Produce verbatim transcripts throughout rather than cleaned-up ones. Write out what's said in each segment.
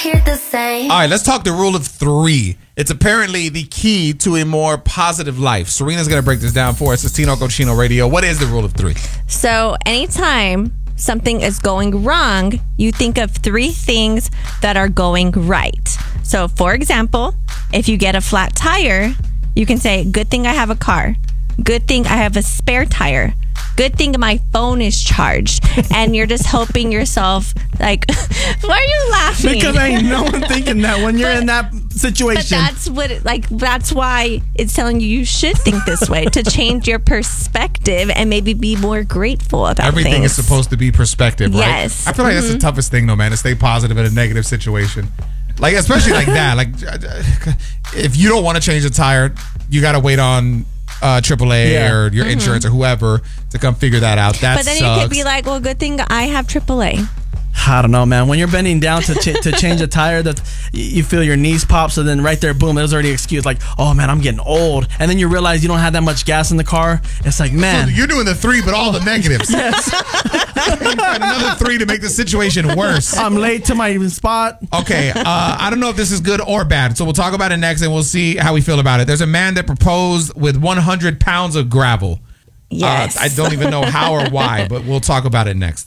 hear the same. All right, let's talk the rule of three. It's apparently the key to a more positive life. Serena's going to break this down for us. It's Tino Cochino Radio. What is the rule of three? So anytime something is going wrong, you think of three things that are going right. So, for example, if you get a flat tire, you can say, good thing I have a car. Good thing I have a spare tire. Good thing my phone is charged. And you're just hoping yourself, like, why are you laughing? Because ain't no one thinking that when you're But- in that situation. But that's what, it, like, that's why it's telling you you should think this way, to change your perspective and maybe be more grateful about Everything things. is supposed to be perspective, right? Yes. I feel like that's the toughest thing, though, man, to stay positive in a negative situation. Like, especially like that. Like, if you don't want to change a tire, you got to wait on uh, triple A Yeah. or your insurance or whoever to come figure that out. That But then sucks. you could be like, well, good thing I have triple A. I don't know, man. When you're bending down to ch- to change a tire, that you feel your knees pop. So then right there, boom, there's already an excuse. Like, oh man, I'm getting old. And then you realize you don't have that much gas in the car. It's like, man, So you're doing the three, but all the negatives. yes, You find another three to make the situation worse. I'm late to my spot. Okay, uh, I don't know if this is good or bad, so we'll talk about it next and we'll see how we feel about it. There's a man that proposed with one hundred pounds of gravel. Yes. Uh, I don't even know how or why, but we'll talk about it next.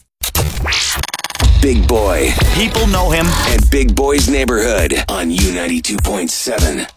Big Boy People know him. and Big Boy's Neighborhood on U ninety-two point seven.